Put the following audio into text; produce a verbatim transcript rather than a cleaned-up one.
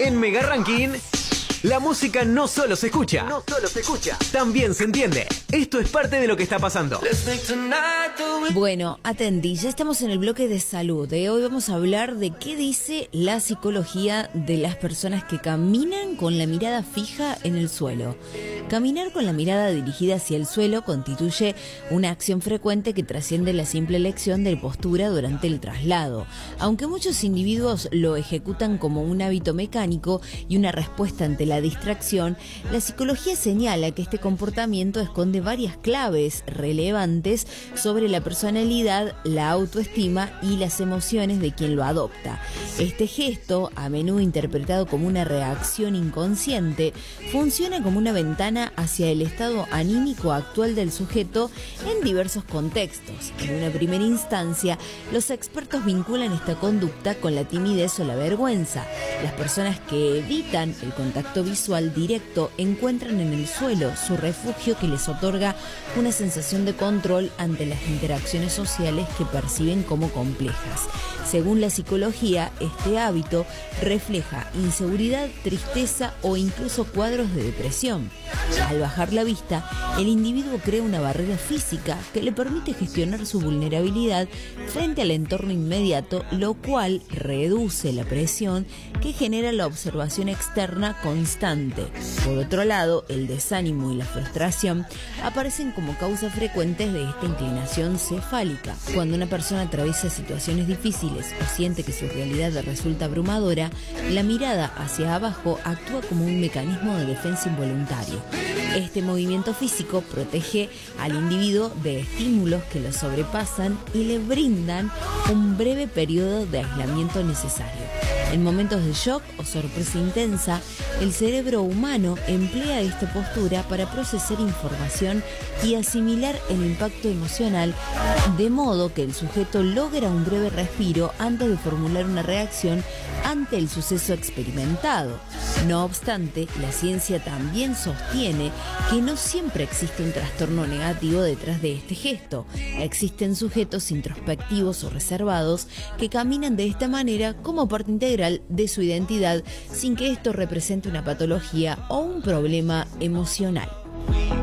En Mega Ranking, la música no solo se escucha, no solo se escucha, también se entiende. Esto es parte de lo que está pasando. Bueno, atendí, ya estamos en el bloque de salud. ¿eh? Hoy vamos a hablar de qué dice la psicología de las personas que caminan con la mirada fija en el suelo. Caminar con la mirada dirigida hacia el suelo constituye una acción frecuente que trasciende la simple elección de postura durante el traslado. Aunque muchos individuos lo ejecutan como un hábito mecánico y una respuesta ante la distracción, la psicología señala que este comportamiento esconde varias claves relevantes sobre la personalidad, la autoestima y las emociones de quien lo adopta. Este gesto, a menudo interpretado como una reacción inconsciente, funciona como una ventana hacia el estado anímico actual del sujeto en diversos contextos. En una primera instancia, los expertos vinculan esta conducta con la timidez o la vergüenza. Las personas que evitan el contacto visual directo encuentran en el suelo su refugio que les otorga una sensación de control ante las interacciones sociales que perciben como complejas. Según la psicología, este hábito refleja inseguridad, tristeza o incluso cuadros de depresión. Al bajar la vista, el individuo crea una barrera física que le permite gestionar su vulnerabilidad frente al entorno inmediato, lo cual reduce la presión que genera la observación externa constante. Por otro lado, el desánimo y la frustración aparecen como causas frecuentes de esta inclinación cefálica. Cuando una persona atraviesa situaciones difíciles o siente que su realidad resulta abrumadora, la mirada hacia abajo actúa como un mecanismo de defensa involuntario. Este movimiento físico protege al individuo de estímulos que lo sobrepasan y le brindan un breve periodo de aislamiento necesario. En momentos de shock o sorpresa intensa, el cerebro humano emplea esta postura para procesar información y asimilar el impacto emocional, de modo que el sujeto logra un breve respiro antes de formular una reacción ante el suceso experimentado. No obstante, la ciencia también sostiene que no siempre existe un trastorno negativo detrás de este gesto. Existen sujetos introspectivos o reservados que caminan de esta manera como parte integral de su identidad sin que esto represente una patología o un problema emocional.